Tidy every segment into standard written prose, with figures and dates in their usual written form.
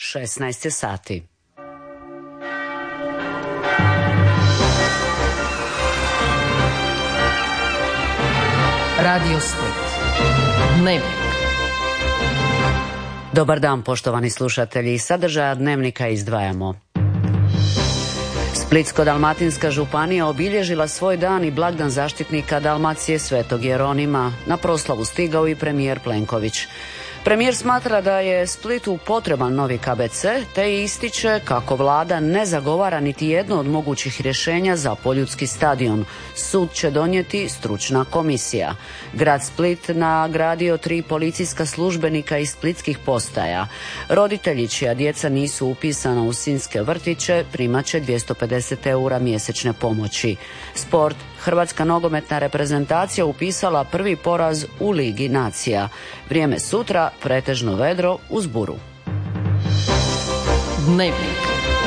16 sati. Radio Split. Dnevnik. Dobar dan, poštovani slušatelji. Sadržaja dnevnika izdvajamo. Splitsko-dalmatinska županija obilježila svoj dan i blagdan zaštitnika Dalmacije Svetog Jeronima. Na proslavu stigao i premijer Plenković. Premijer smatra da je Splitu potreban novi KBC, te ističe kako vlada ne zagovara niti jedno od mogućih rješenja za poljudski stadion. Sud će donijeti stručna komisija. Grad Split nagradio 3 policijska službenika iz splitskih postaja. Roditelji čija djeca nisu upisana u sinjske vrtiće primat će 250 eura mjesečne pomoći. Sport. Hrvatska nogometna reprezentacija upisala prvi poraz u Ligi nacija. Vrijeme sutra pretežno vedro uz buru. Dnevnik.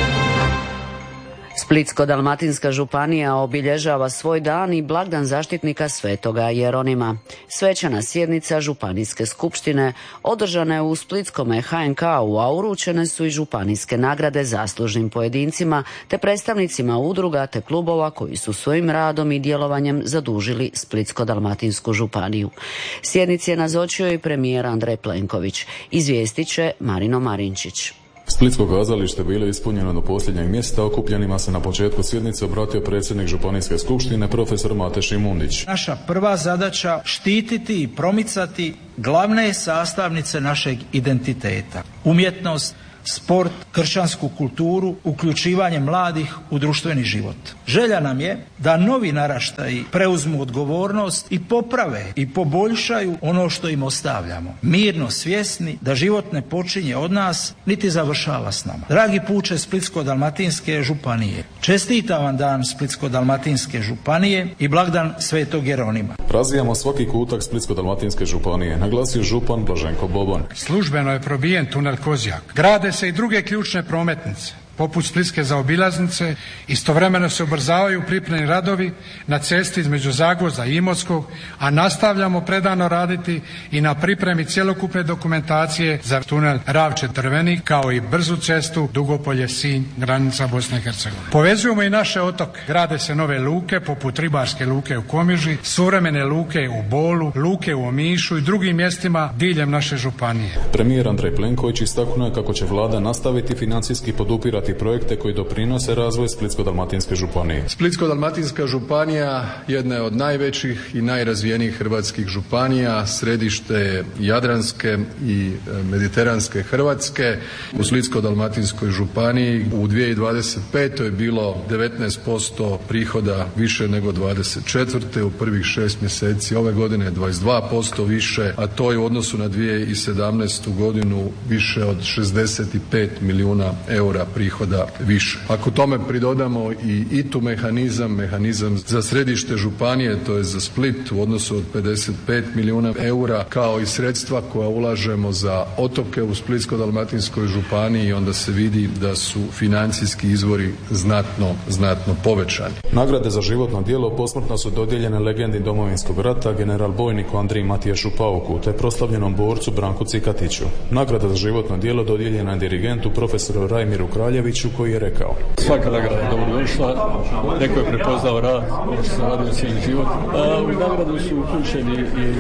Splitsko-dalmatinska županija obilježava svoj dan i blagdan zaštitnika Svetoga Jeronima. Svečana sjednica županijske skupštine održana je u splitskome HNK-u, a uručene su i županijske nagrade zaslužnim pojedincima te predstavnicima udruga te klubova koji su svojim radom i djelovanjem zadužili Splitsko-dalmatinsku županiju. Sjednici je nazočio i premijer Andrej Plenković. Izvijestit će Marino Marinčić. Splitsko kazalište bilo je ispunjeno do posljednjeg mjesta. Okupljenima se na početku sjednice obratio predsjednik županijske skupštine profesor Mate Šimundić. Naša prva zadaća štititi i promicati glavne sastavnice našeg identiteta. Umjetnost, sport, kršćansku kulturu, uključivanje mladih u društveni život. Želja nam je da novi naraštaji preuzmu odgovornost i poprave i poboljšaju ono što im ostavljamo. Mirno svjesni da život ne počinje od nas, niti završava s nama. Dragi puče Splitsko-dalmatinske županije, čestitam vam dan Splitsko-dalmatinske županije i blagdan Svetog Jeronima. Razvijamo svaki kutak Splitsko-dalmatinske županije, naglasio župan Blaženko Boban. Službeno je probijen tunel Kozjak. Grade se i druge ključne prometnice, poput splitske zaobilaznice. Istovremeno se ubrzavaju pripremni radovi na cesti između Zagvozda i Imotskog, a nastavljamo predano raditi i na pripremi cjelokupne dokumentacije za tunel Ravče-Drvenik, kao i brzu cestu Dugopolje-Sinj, granica Bosne i Hercegovine. Povezujemo i naše otoke. Grade se nove luke, poput ribarske luke u Komiži, suvremene luke u Bolu, luke u Omišu i drugim mjestima diljem naše županije. Premijer Andrej Plenković istaknuo je kako će vlada nastaviti financijski podupirati projekte koji doprinose razvoju Splitsko-dalmatinske županije. Splitsko-dalmatinska županija jedna je od najvećih i najrazvijenijih hrvatskih županija, središte jadranske i mediteranske Hrvatske. U Splitsko-dalmatinskoj županiji u 2025. je bilo 19% prihoda više nego 24. U prvih 6 mjeseci ove godine 22% više, a to je u odnosu na 2017. godinu više od 65 milijuna eura prihoda više. Ako tome pridodamo i ITU mehanizam za središte županije, to je za Split u odnosu od 55 milijuna eura, kao i sredstva koja ulažemo za otoke u Splitsko-dalmatinskoj županiji, onda se vidi da su financijski izvori znatno povećani. Nagrade za životno djelo posmrtno su dodijeljene legendi Domovinskog rata, general bojniku Andriji Matijašu Pauku te proslavljenom borcu Branku Cikatiću. Nagrada za životno djelo dodijeljena je dirigentu profesoru Rajmiru Kraljeviću, koji je rekao: svaka nagrada je dobrodošla, neko je prepoznao rad, ovo što sam radio cijeli život. U nagradu su uključeni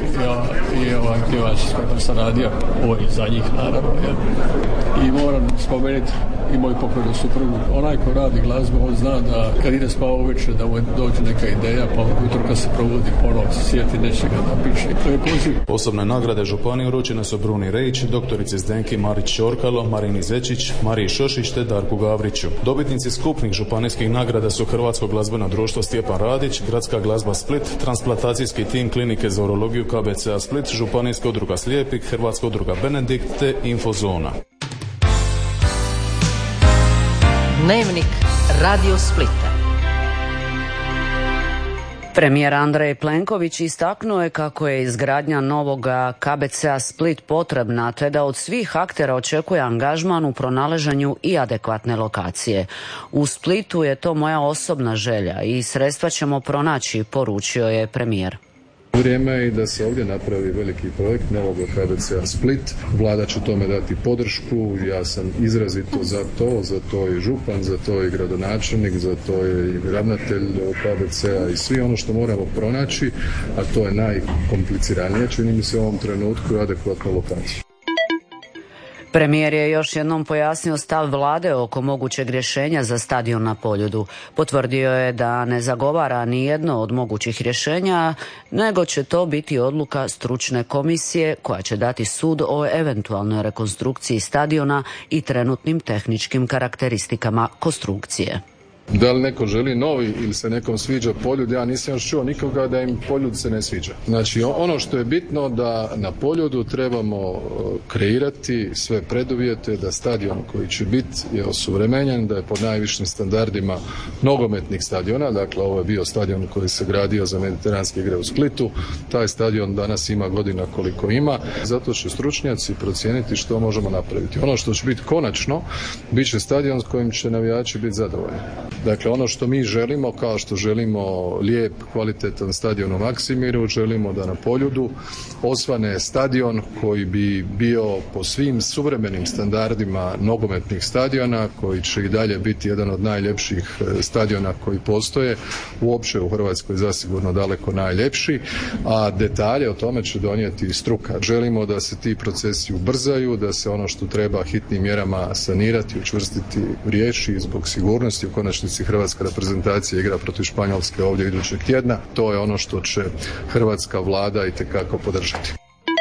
i ova aktivač s kojima sam radio, ovo je za njih naravno. I moram spomenuti i moju pokojnu suprugu. Onaj ko radi glazbu, on zna da kad ide spava uvečer da mu dođe neka ideja, pa ujutro kad se provodi ponovo se sjeti nečega da piše. To je poziv. Osobne nagrade županije uručene su Bruni Rejić, doktorici Zdenki Marić Čorkalo, Marini Zečić, Mariji Šošić te Darku Gavriću. Dobitnici skupnih županijskih nagrada su Hrvatsko glazbeno društvo Stjepan Radić, Gradska glazba Split, transplantacijski tim klinike za urologiju KBC-a Split, Županijska udruga slijepih, Hrvatska udruga Benedikt te Infozona. Dnevnik Radio Splita. Premijer Andrej Plenković istaknuo je kako je izgradnja novoga KBC-a Split potrebna, te da od svih aktera očekuje angažman u pronalaženju i adekvatne lokacije. U Splitu je to moja osobna želja i sredstva ćemo pronaći, poručio je premijer. Vrijeme je i da se ovdje napravi veliki projekt novog KBC-a Split. Vlada će tome dati podršku, ja sam izrazito za to je župan, za to je gradonačelnik, za to je i ravnatelj KBC-a i svi ono što moramo pronaći, a to je najkompliciranije, čini mi se u ovom trenutku, adekvatnu lokaciju. Premijer je još jednom pojasnio stav vlade oko mogućeg rješenja za stadion na Poljudu. Potvrdio je da ne zagovara ni jedno od mogućih rješenja, nego će to biti odluka stručne komisije koja će dati sud o eventualnoj rekonstrukciji stadiona i trenutnim tehničkim karakteristikama konstrukcije. Da li neko želi novi ili se nekom sviđa Poljud, ja nisam još čuo nikoga da im Poljud se ne sviđa. Znači ono što je bitno da na Poljudu trebamo kreirati sve preduvjete da stadion koji će biti je osuvremenjen, da je po najvišim standardima nogometnih stadiona, dakle ovo je bio stadion koji se gradio za mediteranske igre u Splitu, taj stadion danas ima godina koliko ima, zato će stručnjaci procijeniti što možemo napraviti. Ono što će biti konačno, bit će stadion s kojim će navijači biti zadovoljni. Dakle, ono što mi želimo, kao što želimo lijep, kvalitetan stadion u Maksimiru, želimo da na Poljudu osvane stadion koji bi bio po svim suvremenim standardima nogometnih stadiona, koji će i dalje biti jedan od najljepših stadiona koji postoje, uopće u Hrvatskoj zasigurno daleko najljepši, a detalje o tome će donijeti i struka. Želimo da se ti procesi ubrzaju, da se ono što treba hitnim mjerama sanirati, učvrstiti riješi zbog sigurnosti, u konačnici hrvatska reprezentacija igra protiv Španjolske ovdje idućeg tjedna. To je ono što će hrvatska vlada itekako podržati.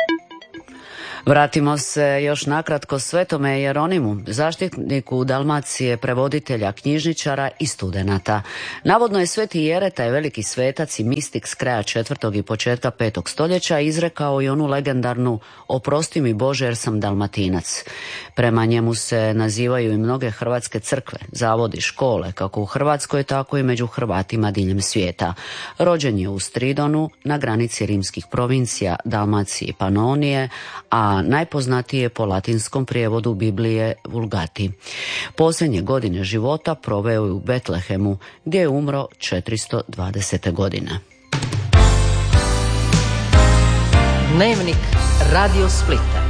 Vratimo se još nakratko Svetome Jeronimu, zaštitniku Dalmacije, prevoditelja, knjižničara i studenata. Navodno je Sveti Jere, taj veliki svetac i mistik s kraja 4. i početka 5. stoljeća, izrekao i onu legendarnu "Oprosti mi Bože jer sam Dalmatinac". Prema njemu se nazivaju i mnoge hrvatske crkve, zavodi, škole, kako u Hrvatskoj, tako i među Hrvatima diljem svijeta. Rođen je u Stridonu, na granici rimskih provincija Dalmacije i Panonije, a najpoznatije po latinskom prijevodu Biblije Vulgati. Posljednje godine života proveo je u Betlehemu, gdje je umro 420. godine. Dnevnik Radio Splita.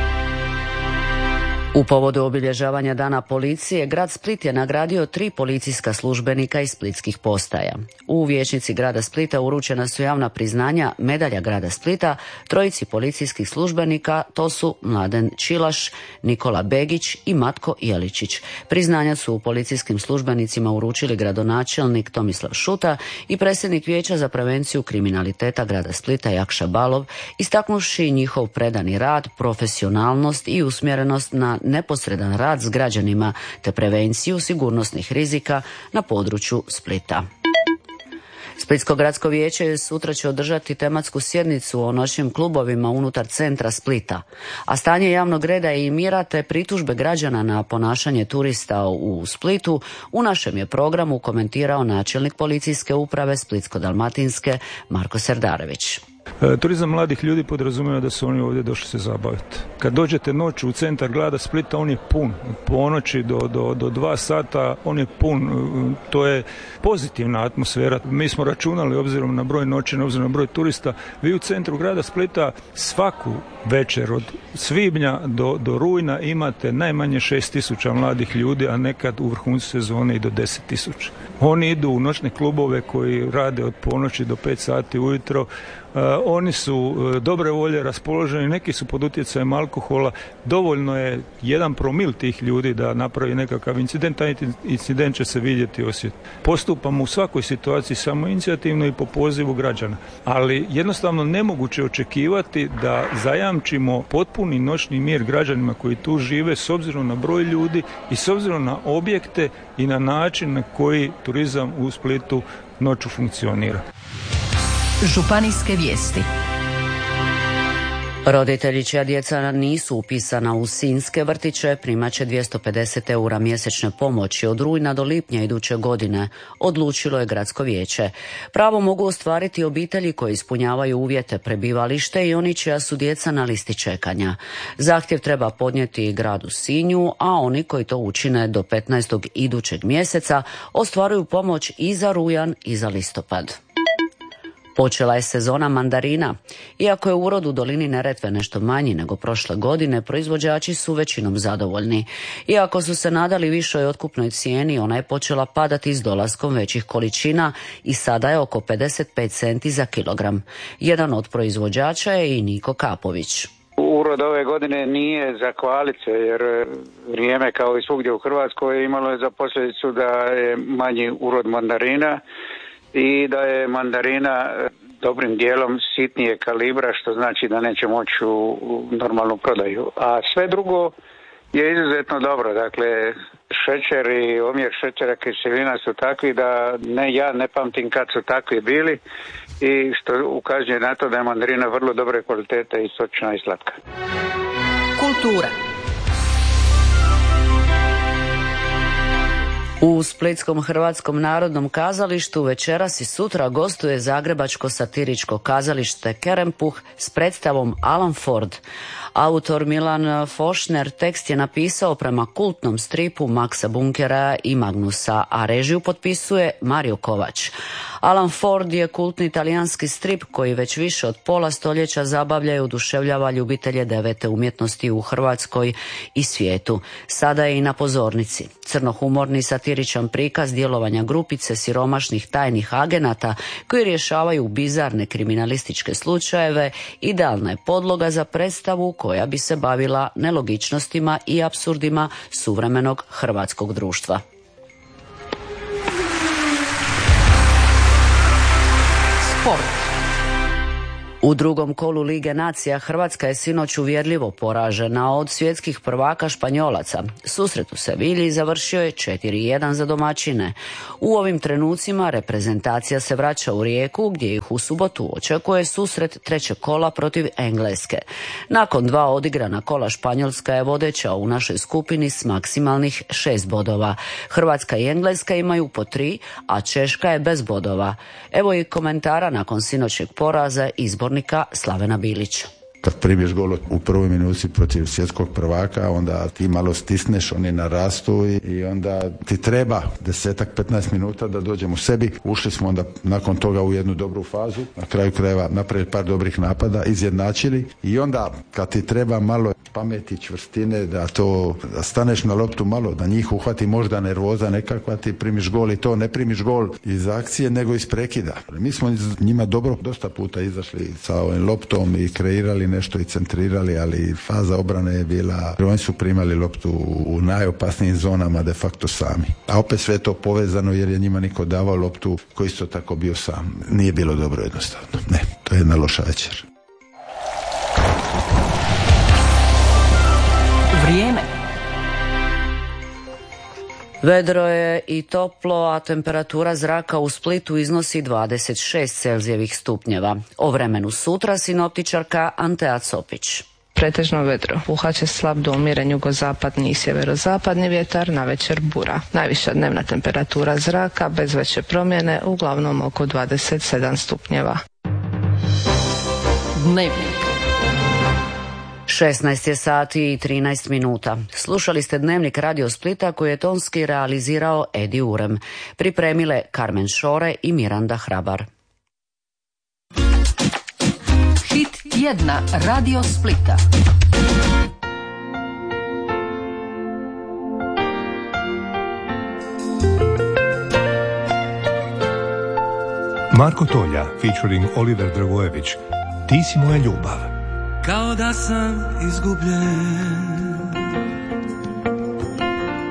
U povodu obilježavanja Dana policije, grad Split je nagradio 3 policijska službenika iz splitskih postaja. U vijećnici grada Splita uručena su javna priznanja medalja grada Splita 3 policijskih službenika, to su Mladen Čilaš, Nikola Begić i Matko Jeličić. Priznanja su u policijskim službenicima uručili gradonačelnik Tomislav Šuta i predsjednik Vijeća za prevenciju kriminaliteta grada Splita Jakša Balov, istaknuši njihov predani rad, profesionalnost i usmjerenost na neposredan rad s građanima te prevenciju sigurnosnih rizika na području Splita. Splitsko gradsko vijeće sutra će održati tematsku sjednicu o noćnim klubovima unutar centra Splita, a stanje javnog reda i mira te pritužbe građana na ponašanje turista u Splitu u našem je programu komentirao načelnik policijske uprave Splitsko-dalmatinske Marko Serdarević. Turizam mladih ljudi podrazumijeva da su oni ovdje došli se zabaviti. Kad dođete noću u centar grada Splita, on je pun. Od ponoći do 2 sata on je pun. To je pozitivna atmosfera. Mi smo računali, obzirom na broj noćenja, obzirom na broj turista, vi u centru grada Splita svaku večer od svibnja do rujna imate najmanje 6.000 mladih ljudi, a nekad u vrhuncu sezone i do 10.000. Oni idu u noćne klubove koji rade od ponoći do 5 sati ujutro. Oni su dobre volje, raspoloženi, neki su pod utjecajem alkohola. Dovoljno je 1 promil tih ljudi da napravi nekakav incident, taj incident će se vidjeti i osjetiti. Postupamo u svakoj situaciji samoinicijativno i po pozivu građana. Ali jednostavno nemoguće očekivati da zajamčimo potpuni noćni mir građanima koji tu žive s obzirom na broj ljudi i s obzirom na objekte i na način na koji turizam u Splitu noću funkcionira. Županijske vijesti. Roditelji čija djeca nisu upisana u sinjske vrtiće primat će 250 eura mjesečne pomoći od rujna do lipnja iduće godine, odlučilo je gradsko vijeće. Pravo mogu ostvariti obitelji koji ispunjavaju uvjete prebivalište i oni čija su djeca na listi čekanja. Zahtjev treba podnijeti gradu Sinju, a oni koji to učine do 15. idućeg mjeseca ostvaruju pomoć i za rujan i za listopad. Počela je sezona mandarina. Iako je urod u dolini Neretve nešto manji nego prošle godine, proizvođači su većinom zadovoljni. Iako su se nadali višoj otkupnoj cijeni, ona je počela padati s dolaskom većih količina i sada je oko 55 centi za kilogram. Jedan od proizvođača je i Niko Kapović. Urod ove godine nije za hvalice, jer vrijeme kao i svugdje u Hrvatskoj imalo je za posljedicu da je manji urod mandarina i da je mandarina dobrim dijelom sitnije kalibra, što znači da neće moći u normalnu prodaju. A sve drugo je izuzetno dobro. Dakle, šećer i omjer šećera kiselina su takvi da ja ne pamtim kad su takvi bili, i što ukazuje na to da je mandarina vrlo dobre kvalitete i sočna i slatka. Kultura. U Splitskom Hrvatskom narodnom kazalištu večeras i sutra gostuje zagrebačko satiričko kazalište Kerempuh s predstavom Alan Ford. Autor Milan Fošner tekst je napisao prema kultnom stripu Maxa Bunkera i Magnusa, a režiju potpisuje Mario Kovač. Alan Ford je kultni talijanski strip koji već više od pola stoljeća zabavlja i oduševljava ljubitelje devete umjetnosti u Hrvatskoj i svijetu. Sada je i na pozornici. Crnohumorni satiričan prikaz djelovanja grupice siromašnih tajnih agenata koji rješavaju bizarne kriminalističke slučajeve idealna je podloga za predstavu koja bi se bavila nelogičnostima i apsurdima suvremenog hrvatskog društva. Sport. U drugom kolu Lige nacija Hrvatska je sinoć uvjerljivo poražena od svjetskih prvaka Španjolaca. Susret u Sevilji završio je 4-1 za domaćine. U ovim trenucima reprezentacija se vraća u Rijeku gdje ih u subotu očekuje susret trećeg kola protiv Engleske. Nakon 2 odigrana kola Španjolska je vodeća u našoj skupini s maksimalnih 6 bodova. Hrvatska i Engleska imaju po 3, a Češka je bez bodova. Evo i komentara nakon sinoćeg poraza izbornika Slavena Bilića. Kad pribiješ gol u prvoj minuti protiv svjetskog prvaka, onda ti malo stisneš, oni narastu i onda ti treba 10-15 minuta da dođemo u sebi. Ušli smo onda nakon toga u jednu dobru fazu, na kraju krajeva napravili par dobrih napada, izjednačili i onda kad ti treba malo pameti, čvrstine, da staneš na loptu malo, da njih uhvati možda nervoza nekakva, ti primiš gol i to ne primiš gol iz akcije nego iz prekida. Mi smo njima dobro dosta puta izašli sa ovim loptom i kreirali nešto i centrirali, ali faza obrane je bila, oni su primali loptu u najopasnijim zonama de facto sami. A opet sve to povezano jer je njima niko davao loptu koji isto tako bio sam. Nije bilo dobro jednostavno. Ne, to je jedna loša večer. Vrijeme. Vedro je i toplo, a temperatura zraka u Splitu iznosi 26 Celzijevih stupnjeva. O vremenu sutra sinoptičarka Antea Copić. Pretežno vedro. Puhaće slab do umjeren jugozapadni i sjeverozapadni vjetar, navečer bura. Najviša dnevna temperatura zraka bez veće promjene, uglavnom oko 27 stupnjeva. Dnevnik. 16 je sati i 13 minuta. Slušali ste Dnevnik Radio Splita koji je tonski realizirao Edi Urem. Pripremile Karmen Šore i Miranda Hrabar. Hit tjedna Radio Splita. Marko Tolja featuring Oliver Dragojević. Ti si moja ljubav. Kao da sam izgubljen,